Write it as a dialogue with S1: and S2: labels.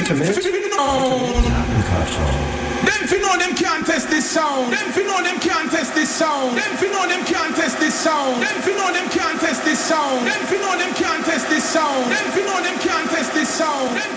S1: intimate,
S2: Them fi know them can't test this sound. Them fi know them can't test this sound. Them fi know them can't test this sound. Them fi know them can't test this sound. Them fi know them can't test this sound. Them fi know them can't test this sound.